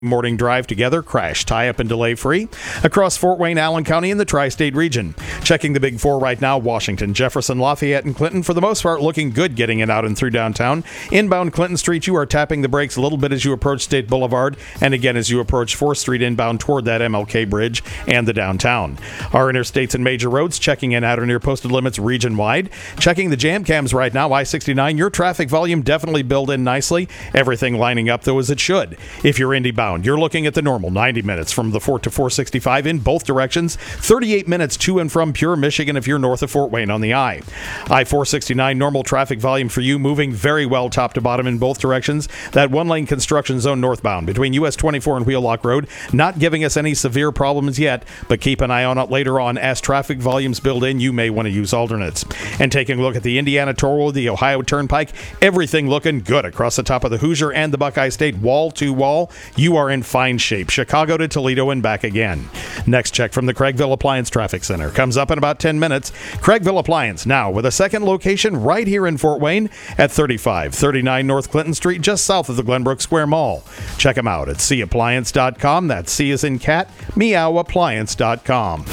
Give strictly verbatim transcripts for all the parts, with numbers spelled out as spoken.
Morning drive together, crash, tie up and delay free across Fort Wayne, Allen County, and the tri-state region. Checking the big four right now: Washington, Jefferson, Lafayette, and Clinton. For the most part, looking good getting it out and through downtown. Inbound Clinton Street, you are tapping the brakes a little bit as you approach State Boulevard, and again as you approach fourth Street inbound toward that M L K bridge and the downtown. Our interstates and major roads checking in at or near posted limits region-wide. Checking the jam cams right now: I sixty-nine, your traffic volume definitely built in nicely. Everything lining up though as it should. If you're inbound, you're looking at the normal ninety minutes from the Fort to four sixty-five in both directions, thirty-eight minutes to and from Pure, Michigan if you're north of Fort Wayne on the I. I four sixty-nine, normal traffic volume for you, moving very well top to bottom in both directions. That one-lane construction zone northbound between U S twenty-four and Wheelock Road, not giving us any severe problems yet, but keep an eye on it later on. As traffic volumes build in, you may want to use alternates. And taking a look at the Indiana Toll Road, the Ohio Turnpike, everything looking good across the top of the Hoosier and the Buckeye State, wall to wall. You are in fine shape. Chicago to Toledo and back again. Next check from the Craigville Appliance Traffic Center comes up in about ten minutes. Craigville Appliance now with a second location right here in Fort Wayne at thirty-five thirty-nine North Clinton Street, just south of the Glenbrook Square Mall. Check them out at c appliance dot com. That's C as in cat, meow appliance dot com.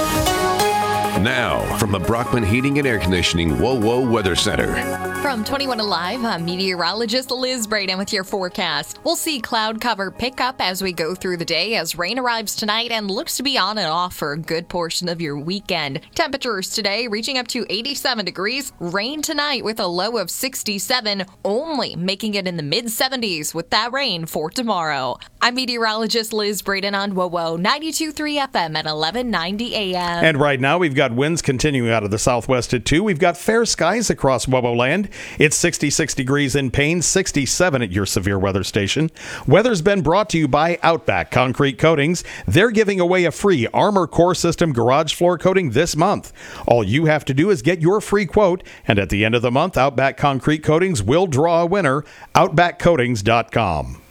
Now, from the Brockman Heating and Air Conditioning Whoa Whoa Weather Center. From twenty-one Alive, I'm meteorologist Liz Braden with your forecast. We'll see cloud cover pick up as we go through the day as rain arrives tonight and looks to be on and off for a good portion of your weekend. Temperatures today reaching up to eighty-seven degrees. Rain tonight with a low of sixty-seven, only making it in the mid seventies with that rain for tomorrow. I'm meteorologist Liz Braden on Whoa Whoa ninety-two point three F M at eleven ninety A M. And right now we've got winds continuing out of the southwest at two. We've got fair skies across Whoa Whoa land. It's sixty-six degrees in Payne, sixty-seven at your severe weather station. Weather's been brought to you by Outback Concrete Coatings. They're giving away a free Armor Core System garage floor coating this month. All you have to do is get your free quote, and at the end of the month, Outback Concrete Coatings will draw a winner. outback coatings dot com.